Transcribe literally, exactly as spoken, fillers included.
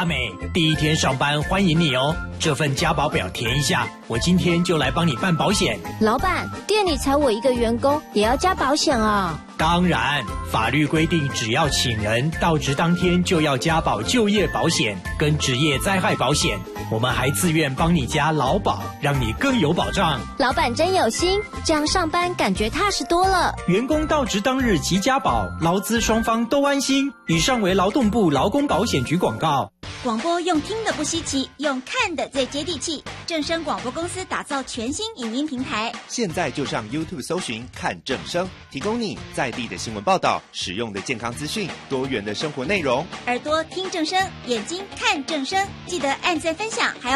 阿美，第一天上班欢迎你哦。这份加保表填一下，我今天就来帮你办保险。 老板，店里才我一个员工，也要加保险啊？ 当然，法律规定，只要请人到职当天就要加保就业保险跟职业灾害保险。我们还自愿帮你加劳保，让你更有保障。 老板真有心，这样上班感觉踏实多了。 员工到职当日即加保，劳资双方都安心。以上为劳动部劳工保险局广告。 广播用听的不稀奇，用看的最接地气。正声广播公司打造全新影音平台， 现在就上 YouTube 搜寻看正声，提供你在地的新闻报道、实用的健康资讯、多元的生活内容。 耳朵听正声，眼睛看正声，记得按赞分享，还要